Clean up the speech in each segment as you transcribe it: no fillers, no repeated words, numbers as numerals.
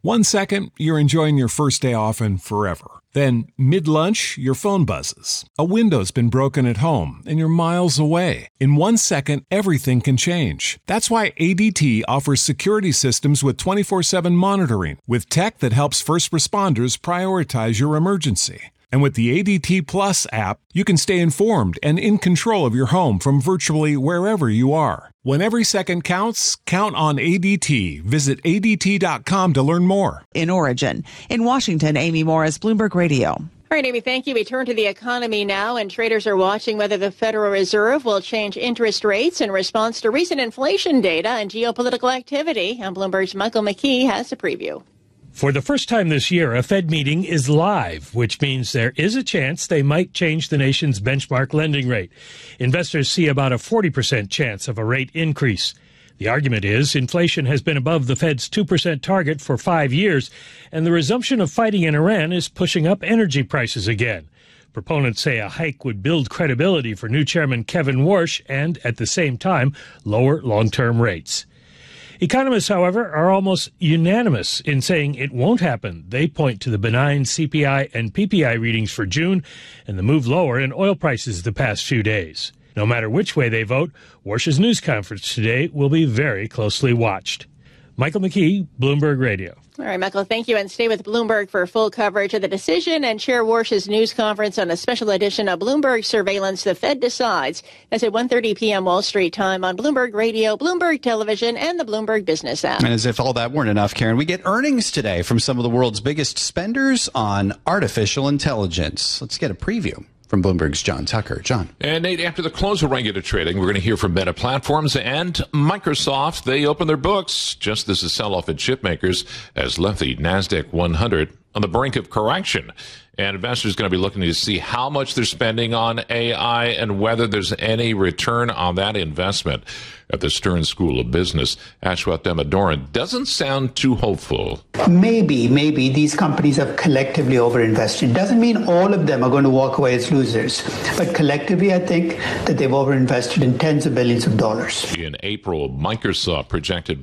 1 second, you're enjoying your first day off and forever. Then, mid-lunch, your phone buzzes. A window's been broken at home, and you're miles away. In 1 second, everything can change. That's why ADT offers security systems with 24/7 monitoring, with tech that helps first responders prioritize your emergency. And with the ADT Plus app, you can stay informed and in control of your home from virtually wherever you are. When every second counts, count on ADT. Visit ADT.com to learn more. In Origin. In Washington, Amy Morris, Bloomberg Radio. All right, Amy, thank you. We turn to the economy now, and traders are watching whether the Federal Reserve will change interest rates in response to recent inflation data and geopolitical activity. And Bloomberg's Michael McKee has a preview. For the first time this year, a Fed meeting is live, which means there is a chance they might change the nation's benchmark lending rate. Investors see about a 40% chance of a rate increase. The argument is inflation has been above the Fed's 2% target for 5 years, and the resumption of fighting in Iran is pushing up energy prices again. Proponents say a hike would build credibility for new Chairman Kevin Warsh and, at the same time, lower long-term rates. Economists, however, are almost unanimous in saying it won't happen. They point to the benign CPI and PPI readings for June and the move lower in oil prices the past few days. No matter which way they vote, Warsh's news conference today will be very closely watched. Michael McKee, Bloomberg Radio. All right, Michael, thank you. And stay with Bloomberg for full coverage of the decision and Chair Warsh's news conference on a special edition of Bloomberg Surveillance. The Fed Decides. That's at 1:30 p.m. Wall Street time on Bloomberg Radio, Bloomberg Television, and the Bloomberg Business app. And as if all that weren't enough, Karen, we get earnings today from some of the world's biggest spenders on artificial intelligence. Let's get a preview from Bloomberg's John Tucker. John. And Nate, after the close of regular trading, we're going to hear from Meta Platforms and Microsoft. They open their books just as the sell-off at chipmakers has left the NASDAQ 100 on the brink of correction. And investors are going to be looking to see how much they're spending on AI and whether there's any return on that investment. At the Stern School of Business, Ashwath Demadoran doesn't sound too hopeful. Maybe these companies have collectively overinvested. Doesn't mean all of them are going to walk away as losers. But collectively, I think that they've overinvested in tens of billions of dollars. In April, Microsoft projected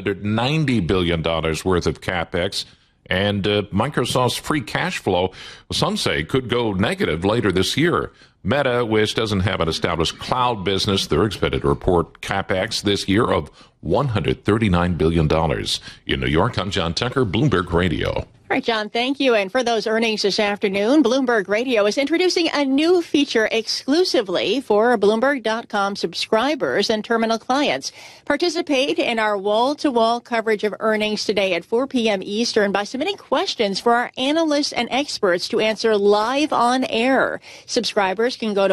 $190 billion worth of CapEx. And Microsoft's free cash flow, some say, could go negative later this year. Meta, which doesn't have an established cloud business, they're expected to report CapEx this year of $139 billion. In New York, I'm John Tucker, Bloomberg Radio. All right, John, thank you. And for those earnings this afternoon, Bloomberg Radio is introducing a new feature exclusively for Bloomberg.com subscribers and terminal clients. Participate in our wall-to-wall coverage of earnings today at 4 p.m. Eastern by submitting questions for our analysts and experts to answer live on air. Subscribers can go to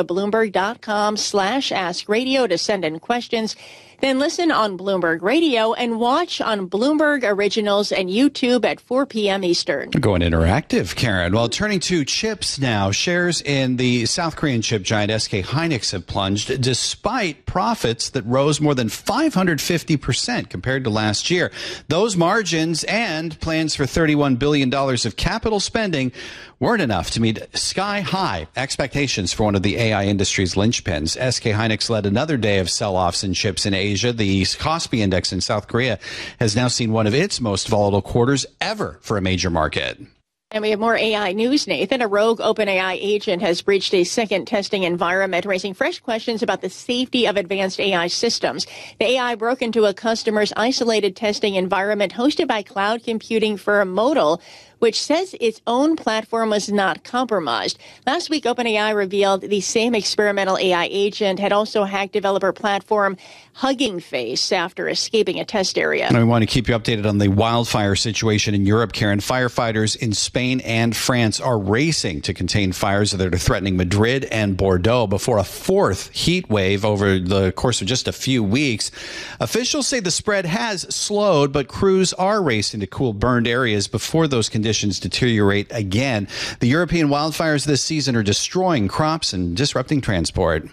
Bloomberg.com/AskRadio to send in questions. Then listen on Bloomberg Radio and watch on Bloomberg Originals and YouTube at 4 p.m. Eastern. Going interactive, Karen. Well, turning to chips now, shares in the South Korean chip giant SK Hynix have plunged despite profits that rose more than 550% compared to last year. Those margins and plans for $31 billion of capital spending weren't enough to meet sky-high expectations for one of the AI industry's linchpins. SK Hynix led another day of sell-offs in chips in Asia. The Kospi index in South Korea has now seen one of its most volatile quarters ever for a major market. And we have more AI news, Nathan. A rogue OpenAI agent has breached a second testing environment, raising fresh questions about the safety of advanced AI systems. The AI broke into a customer's isolated testing environment hosted by cloud computing firm Modal, which says its own platform was not compromised. Last week, OpenAI revealed the same experimental AI agent had also hacked developer platform Hugging Face after escaping a test area. And we want to keep you updated on the wildfire situation in Europe, Karen. Firefighters in Spain and France are racing to contain fires that are threatening Madrid and Bordeaux before a fourth heat wave over the course of just a few weeks. Officials say the spread has slowed, but crews are racing to cool burned areas before those conditions deteriorate again. The European wildfires this season are destroying crops and disrupting transport.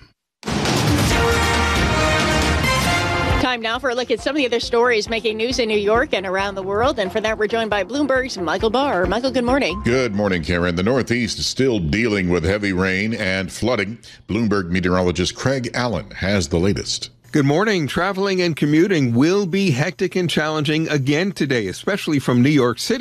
Time now for a look at some of the other stories making news in New York and around the world. And for that, we're joined by Bloomberg's Michael Barr. Michael, good morning. Good morning, Karen. The Northeast is still dealing with heavy rain and flooding. Bloomberg meteorologist Craig Allen has the latest. Good morning. Traveling and commuting will be hectic and challenging again today, especially from New York City.